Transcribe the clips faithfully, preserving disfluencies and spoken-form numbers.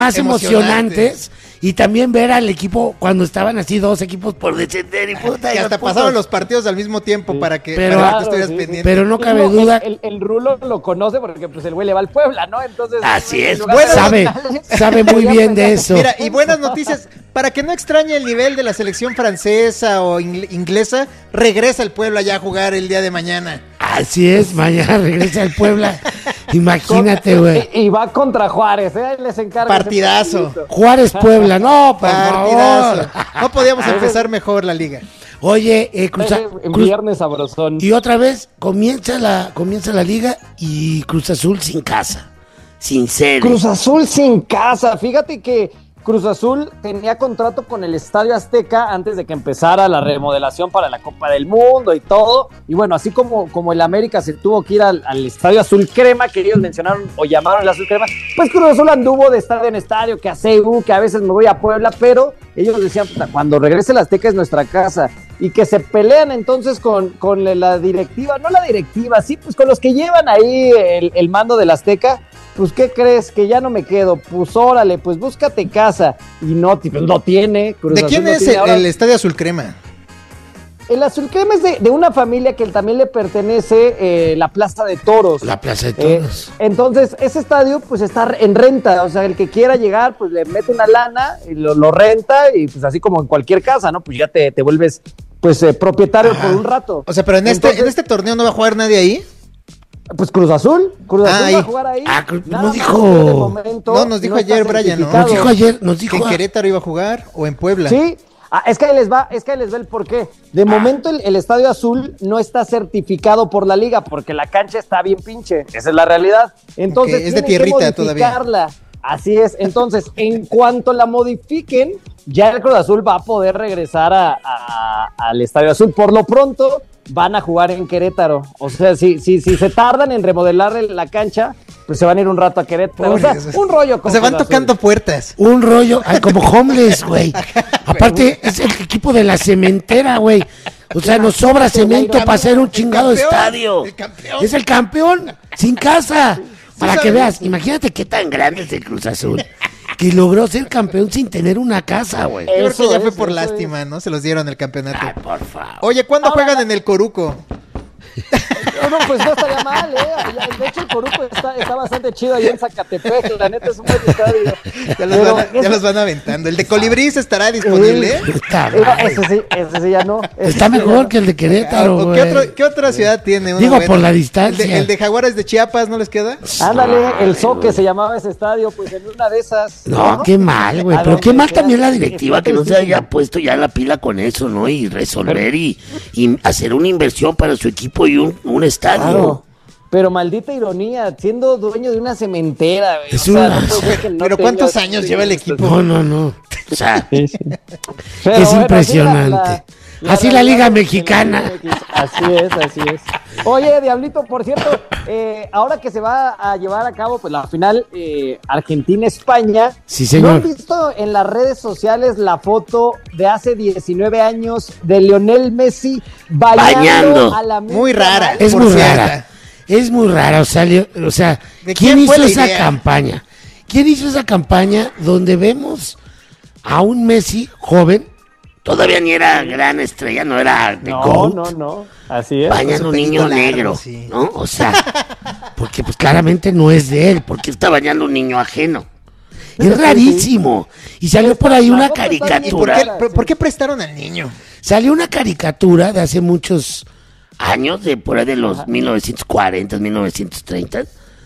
más emocionantes. Y también ver al equipo cuando estaban así dos equipos por descender y puta. Y hasta putos. pasaron los partidos al mismo tiempo sí. para que, pero, para claro, que estuvieras sí, pendiente. Pero no cabe no, duda. El, el, el Rulo lo conoce porque pues el güey le va al Puebla, ¿no? Entonces. Así es, bueno, sabe, sabe muy bien de eso. Mira, y buenas noticias, para que no extrañe el nivel de la selección francesa o inglesa, regresa el Puebla ya a jugar el día de mañana. Así es, mañana regresa al Puebla. Imagínate, güey. Y, y va contra Juárez, ¿eh? Les encarga. Partidazo. Juárez Puebla, no, por Partidazo. favor. No podíamos empezar mejor la liga. Oye, eh, Cruz, En Cruz, viernes sabrosón. Y otra vez comienza la, comienza la liga y Cruz Azul sin casa, sin sede. Cruz Azul sin casa. Fíjate que Cruz Azul tenía contrato con el Estadio Azteca antes de que empezara la remodelación para la Copa del Mundo y todo. Y bueno, así como, como el América se tuvo que ir al, al Estadio Azul Crema, que ellos mencionaron o llamaron el Azul Crema, pues Cruz Azul anduvo de estadio en estadio, que a C U, que a veces me voy a Puebla, pero ellos decían, cuando regrese el Azteca es nuestra casa. Y que se pelean entonces con, con la directiva, no la directiva, sí, pues con los que llevan ahí el, el mando del Azteca. Pues, ¿qué crees? Que ya no me quedo. Pues, órale, pues búscate casa. Y no, pues, lo tiene. Cruz ¿De Azul quién no es tiene. el, Ahora, el Estadio Azul Crema? el Azul Crema es de, de una familia que también le pertenece eh, la Plaza de Toros. La Plaza de Toros. Eh, entonces, ese estadio, pues, está en renta. O sea, el que quiera llegar, pues, le mete una lana y lo, lo renta. Y, pues, así como en cualquier casa, ¿no? Pues, ya te, te vuelves, pues, eh, propietario Ajá. por un rato. O sea, pero en este, Entonces, en este torneo no va a jugar nadie ahí. Pues Cruz Azul, Cruz Ah, Azul ahí. va a jugar ahí. Ah, Cruz- Nada nos más dijo- que de momento No, nos dijo está ayer Brian, ¿no? certificado. Nos dijo ayer, nos Que dijo. en Querétaro iba a jugar o en Puebla. Sí, ah, es que ahí les va, es que ahí les va el porqué. De momento el, el Estadio Azul no está certificado por la liga porque la cancha está bien pinche. Esa es la realidad. Entonces Ok, es de tienen que tierrita todavía. modificarla. Así es. Entonces, en cuanto la modifiquen, ya el Cruz Azul va a poder regresar a, a- al Estadio Azul. Por lo pronto, van a jugar en Querétaro. O sea, si, si, si se tardan en remodelar la cancha, pues se van a ir un rato a Querétaro. O sea, un rollo con O sea, van Cruz Azul. tocando puertas. Un rollo, ay, como homeless, güey. Aparte, es el equipo de la cementera, güey. O sea, nos sobra cemento para hacer un chingado campeón, estadio. el campeón. Es el campeón, sin casa. Para sabes. que veas, imagínate qué tan grande es el Cruz Azul. Que logró ser campeón sin tener una casa, güey. Yo creo Eso que ya es, fue por eso lástima, ¿no? Se los dieron el campeonato. Ay, por favor. Oye, ¿cuándo Ahora- juegan en el Coruco? No, no, pues no estaría mal, ¿eh? De hecho, el Coruco está, está bastante chido ahí en Zacatepec. La neta es un buen estadio. Ya los, Pero van, a- ya ese- los van aventando. ¿El de Colibrís estará disponible? Está, Eh, mal. Ese sí, ese sí ya no. Ese Está sí ya mejor no. que el de Ah, Querétaro, ¿o güey. ¿qué, otro- qué otra ciudad tiene? Una Digo, buena? por la ¿El distancia. de, el de Jaguares de Chiapas no les queda? Ándale, el Zoque se llamaba ese estadio, pues en una de esas. No, qué mal, güey. A Pero donde qué mal sea, también la es- directiva es que no se difícil. haya puesto ya la pila con eso, ¿no? Y resolver y, y hacer una inversión para su equipo y un, un estadio. Claro. Pero maldita ironía, siendo dueño de una cementera, güey. Es o sea, una- no puede ser que no Pero tengas- ¿cuántos años lleva el equipo? No, no, no. O sea, Sí, sí. Pero es bueno, así impresionante. Así la realidad Liga de la Mexicana. Liga M X. Así es, así es. Oye, Diablito, por cierto, eh, ahora que se va a llevar a cabo pues la final eh, Argentina-España, Sí, ¿no señor. han visto en las redes sociales la foto de hace diecinueve años de Lionel Messi bañando, Bañando. a la Muy rara. Es Por muy cierto. rara. Es muy rara. O sea, Leo- o sea ¿De ¿quién, quién fue hizo la esa idea? campaña? ¿Quién hizo esa campaña donde vemos a un Messi joven? Todavía ni era gran estrella, no era de No, GOAT. no, no, así es. Bañan Con un su niño pelito largo, negro, sí. ¿no? O sea, porque pues claramente no es de él, porque está bañando un niño ajeno. Es rarísimo. Y salió por ahí una La foto está bien ¿Y por caricatura. qué, por, por qué prestaron al niño? Salió una caricatura de hace muchos años, de por ahí de los mil novecientos cuarenta, mil novecientos treinta,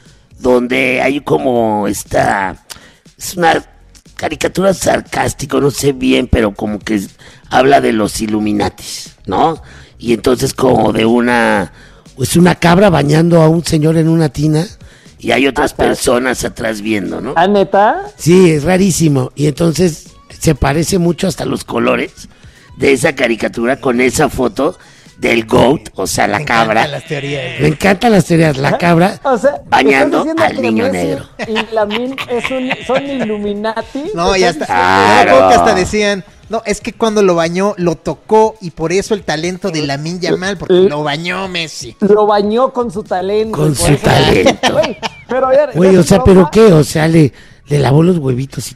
donde hay como esta, es una caricatura sarcástica, no sé bien, pero como que es- habla de los Illuminatis, ¿no? Y entonces como de una, es una cabra bañando a un señor en una tina y hay otras personas atrás viendo, ¿no? ¿Ah, neta? Sí, es rarísimo. Y entonces se parece mucho hasta los colores de esa caricatura con esa foto del GOAT, o sea, la Me cabra. encantan las teorías. Me encantan las teorías. La cabra O sea, bañando ¿estás diciendo al que niño Messi negro. Y Lamine es un, son Illuminati. No, ya está. Claro. Me acuerdo que hasta decían, no, es que cuando lo bañó, lo tocó y por eso el talento de Lamine Yamal, porque lo bañó Messi. Lo bañó con su talento. Con y por su eso- talento. Güey, pero a ver, Güey, no o es sea, broma. ¿pero qué? O sea, le, le lavó los huevitos y